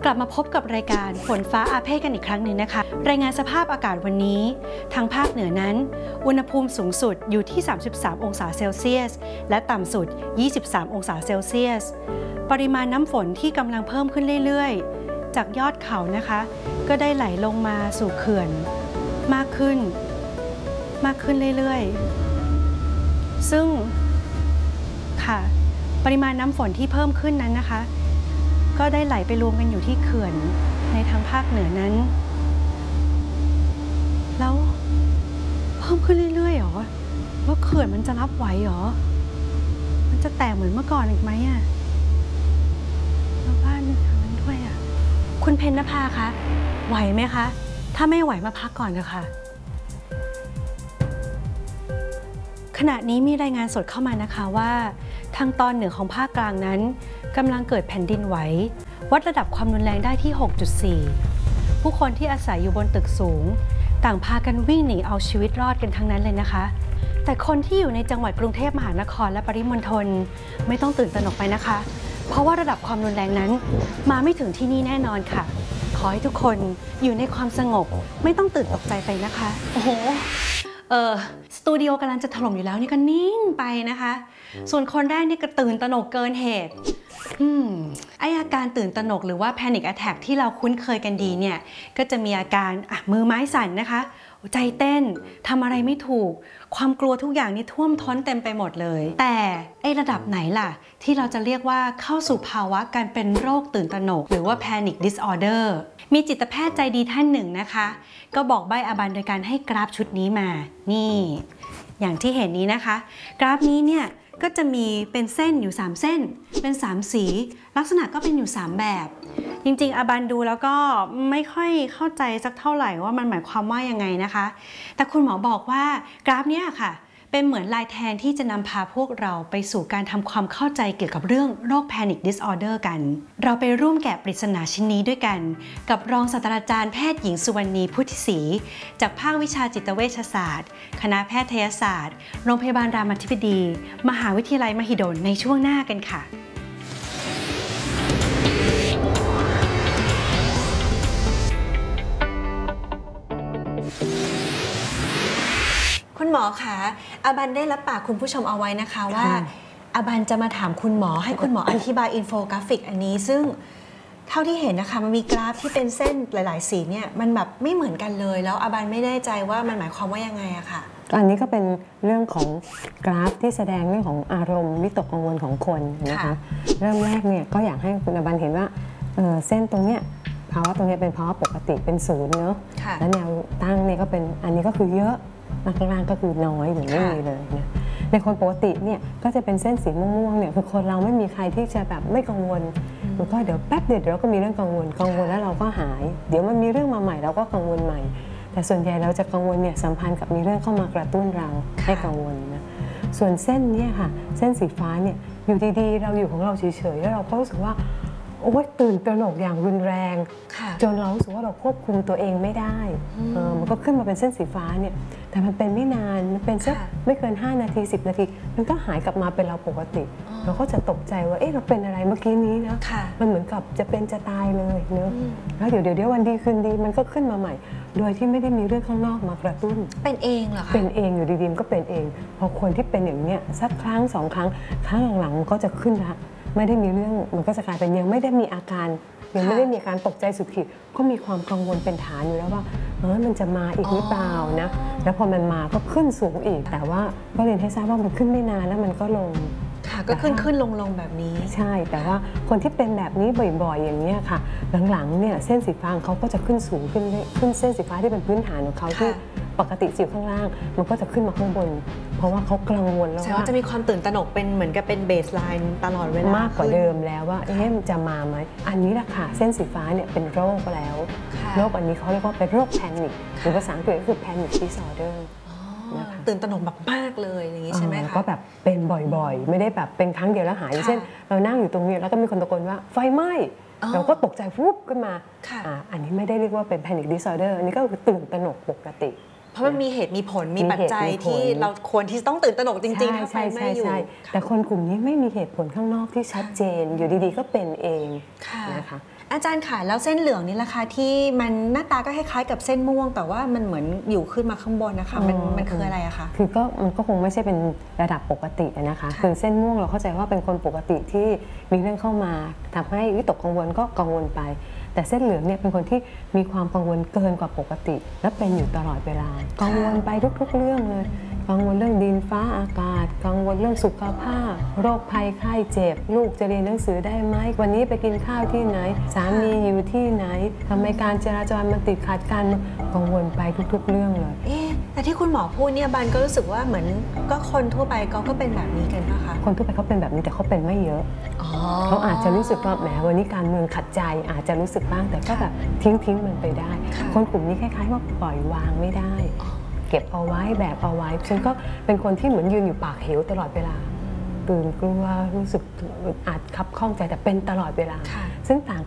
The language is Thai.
กลับมาพบกับรายการฝนฟ้าอาเพศกันอีกครั้งหนึ่งนะคะรายงานสภาพอากาศวันนี้ทางภาคเหนือนั้นอุณหภูมิสูงสุดอยู่ที่33องศาเซลเซียสและต่ำสุด23องศาเซลเซียสปริมาณน้ำฝนที่กำลังเพิ่มขึ้นเรื่อยๆจากยอดเขานะคะก็ได้ไหลลงมาสู่เขื่อนมากขึ้นเรื่อยๆซึ่งค่ะปริมาณน้ำฝนที่เพิ่มขึ้นนั้นนะคะก็ได้ไหลไปรวมกันอยู่ที่เขื่อนในทางภาคเหนือนั้นแล้วเพิ่มขึ้นเรื่อยๆหรอว่าเขื่อนมันจะรับไหวหรอมันจะแตกเหมือนเมื่อก่อนอีกไหมอะแล้วบ้านทางนั้นด้วยอะคุณเพ็ญนภาคะไหวไหมคะถ้าไม่ไหวมาพักก่อนเถอะค่ะขณะนี้มีรายงานสดเข้ามานะคะว่าทางตอนเหนือของภาคกลางนั้นกำลังเกิดแผ่นดินไหววัดระดับความรุนแรงได้ที่ 6.4 ผู้คนที่อาศัยอยู่บนตึกสูงต่างพากันวิ่งหนีเอาชีวิตรอดกันทั้งนั้นเลยนะคะแต่คนที่อยู่ในจังหวัดกรุงเทพมหานครและปริมณฑลไม่ต้องตื่นตระหนกไปนะคะเพราะว่าระดับความรุนแรงนั้นมาไม่ถึงที่นี่แน่นอนค่ะขอให้ทุกคนอยู่ในความสงบไม่ต้องตื่นตกใจไปนะคะโอ้โหสตูดิโอกำลังจะถล่มอยู่แล้วนี่ก็นิ่งไปนะคะส่วนคนแรกนี่ก็ตื่นตระหนกเกินเหตุไออาการตื่นตระหนกหรือว่า Panic Attack ที่เราคุ้นเคยกันดีเนี่ยก็จะมีอาการมือไม้สั่นนะคะใจเต้นทำอะไรไม่ถูกความกลัวทุกอย่างนี่ท่วมท้นเต็มไปหมดเลยแต่ไอระดับไหนล่ะที่เราจะเรียกว่าเข้าสู่ภาวะการเป็นโรคตื่นตระหนกหรือว่า Panic Disorder มีจิตแพทย์ใจดีท่านหนึ่งนะคะก็บอกใบ้อาบันโดยการให้กราฟชุดนี้มานี่อย่างที่เห็นนี้นะคะกราฟนี้เนี่ยก็จะมีเป็นเส้นอยู่3เส้นเป็น3สีลักษณะก็เป็นอยู่3แบบจริงๆอาบันดูแล้วก็ไม่ค่อยเข้าใจสักเท่าไหร่ว่ามันหมายความว่ายังไงนะคะแต่คุณหมอบอกว่ากราฟเนี้ยค่ะเป็นเหมือนลายแทงที่จะนำพาพวกเราไปสู่การทำความเข้าใจเกี่ยวกับเรื่องโรค Panic Disorder กันเราไปร่วมแกะปริศนาชิ้นนี้ด้วยกันกับรองศาสตราจารย์แพทย์หญิงสุวรรณีพุทธิศรีจากภาควิชาจิตเวชศาสตร์คณะแพทยศาสตร์โรงพยาบาลรามาธิบดีมหาวิทยาลัยมหิดลในช่วงหน้ากันค่ะคุณหมอคะอาบันได้รับปากคุณผู้ชมเอาไว้นะคะว่าอาบันจะมาถามคุณหมอให้คุณหมออธิบายอินโฟกราฟิกอันนี้ซึ่งเท่าที่เห็นนะคะมันมีกราฟที่เป็นเส้นหลายๆสีเนี่ยมันแบบไม่เหมือนกันเลยแล้วอาบันไม่แน่ใจว่ามันหมายความว่ายังไงอะค่ะอันนี้ก็เป็นเรื่องของกราฟที่แสดงเรื่องของอารมณ์วิตกกังวลของคนนะคะเริ่มแรกเนี่ยก็อยากให้คุณอาบันเห็นว่าเส้นตรงเนี้ยภาวะตรงนี้เป็นภาวะปกติเป็นศูนย์เนอะและแนวตั้งเนี่ยก็เป็นอันนี้ก็คือเยอะข้างล่างก็คือน้อยหรือไม่มีเลยนะในคนปกติเนี่ยก็จะเป็นเส้นสีม่วงๆเนี่ยคือคนเราไม่มีใครที่จะแบบไม่กังวลแล้วก็เดี๋ยวแป๊บเดียวเราก็มีเรื่องกังวลแล้วเราก็หายเดี๋ยวมันมีเรื่องมาใหม่เราก็กังวลใหม่แต่ส่วนใหญ่เราจะกังวลเนี่ยสัมพันธ์กับมีเรื่องเข้ามากระตุ้นเราให้กังวลนะส่วนเส้นเนี่ยค่ะเส้นสีฟ้าเนี่ยอยู่ดีๆเราอยู่ของเราเฉยๆแล้วเราก็รู้สึกว่าโอ้ยตื่นตระหนกอย่างรุนแรงจนเรารู้สึกว่าเราควบคุมตัวเองไม่ได้มันก็ขึ้นมาเป็นเส้นสีฟ้าเนี่ยแต่มันเป็นไม่นานมันเป็นสักไม่เกิน5 นาที10 นาทีมันก็หายกลับมาเป็นเราปกติเราก็จะตกใจว่าเอ๊ะเราเป็นอะไรเมื่อกี้นี้นะมันเหมือนกับจะเป็นจะตายเลยเนอะแล้วเดี๋ยววันดีคืนดีมันก็ขึ้นมาใหม่โดยที่ไม่ได้มีเรื่องข้างนอกมากระตุ้นเป็นเองเหรอคะเป็นเองอยู่ดีๆก็เป็นเองพอคนที่เป็นอย่างเนี้ยสักครั้ง2 ครั้งหลังๆมันก็จะขึ้นละไม่ได้มีเรื่องมันก็จะกลายเป็นยังไม่ได้มีอาการยังไม่ได้มีการตกใจสุดขีดก็มีความกังวลเป็นฐานอยู่แล้วว่ามันจะมาอีกหรือเปล่านะแล้วพอมันมาก็ขึ้นสูงอีกแต่ว่าก็เรียนให้ทราบว่ามันขึ้นไม่นานแล้วมันก็ลงค่ะก็ขึ้นลงแบบนี้ใช่แต่ว่าคนที่เป็นแบบนี้บ่อยๆอย่างนี้ค่ะหลังๆเนี่ยเส้นสีฟ้าเขาก็จะขึ้นสูงขึ้นเส้นสีฟ้าที่เป็นพื้นฐานของเขาที่ปกติอยู่ข้างล่างมันก็จะขึ้นมาข้างบนเพราะว่าเขากังวลแล้วว่าจะมีความตื่นตระหนกเป็นเหมือนกับเป็นเบสไลน์ตลอดเวลามากกว่าเดิมแล้วว่ามันจะมาไหมอันนี้แหละค่ะเส้นสีฟ้าเนี่ยเป็นโรคแล้วโรคอันนี้เขาเรียกว่าเป็นโรคแพนิคหรือภาษาอังกฤษก็คือ Panic Disorder ตื่นตระหนกแบบมากเลยอย่างนี้ใช่ไหมคะก็แบบเป็นบ่อยๆไม่ได้แบบเป็นครั้งเดียวแล้วหายเช่นเรานั่งอยู่ตรงนี้แล้วก็มีคนตะโกนว่าไฟไหม้เราก็ตกใจฟุบขึ้นมาอันนี้ไม่ได้เรียกว่าเป็น Panic Disorder อันนี้ก็คือตื่นตระหนกปกติเพราะมันมีเหตุมีผลมีปัจจัยมีเหตุมีผลที่เราควรที่ต้องตื่นตระหนกจริงๆถ้าไฟไหม้อยู่แต่คนกลุ่มนี้ไม่มีเหตุผลข้างนอกที่ชัดเจน อยู่ดีๆก็เป็นเองค่ะนะคะอาจารย์ค่ะแล้วเส้นเหลืองนี่ล่ะคะที่มันหน้าตาก็คล้ายๆกับเส้นม่วง แต่ว่ามันเหมือนอยู่ขึ้นมาข้างบนนะคะมันคืออะไรอะคะคือมันก็คงไม่ใช่เป็นระดับปกตินะคะค่ะคือเส้นม่วงเราเข้าใจว่าเป็นคนปกติที่มีเรื่องเข้ามาทำให้วิตกกังวลก็กังวลไป แต่เส้นเหลืองเนี่ยเป็นคนที่มีความกังวลเกินกว่าปกติ และเป็นอยู่ตลอดเวลา กังวลไปทุกๆเรื่องเลย กังวลเรื่องดินฟ้าอากาศ กังวลเรื่องสุขภาพ โรคภัยไข้เจ็บ ลูกจะเรียนหนังสือได้ไหมวันนี้ไปกินข้าวที่ไหน สามีอยู่ที่ไหนทำไมการจราจรมันติดขัดกันกังวลไปทุกๆเรื่องเลยแต่ที่คุณหมอพูดเนี่ยบันก็รู้สึกว่าเหมือนก็คนทั่วไปก็เป็นแบบนี้กันนะคะคนทั่วไปเขาเป็นแบบนี้แต่เขาเป็นไม่เยอะอ๋อเขาอาจจะรู้สึกว่าแหมวันนี้การเมืองขัดใจอาจจะรู้สึกบ้างแต่ก็แบบทิ้งมันไปได้ค่ะคนกลุ่มนี้คล้ายๆว่าปล่อยวางไม่ได้ เก็บเอาไว้แบกเอาไว้ฉันก็เป็นคนที่เหมือนยืนอยู่ปากเหวตลอดเวลาตื่นกลัวรู้สึกอาจคับข้องใจแต่เป็นตลอดเวลาค่ะซึ่งต่าง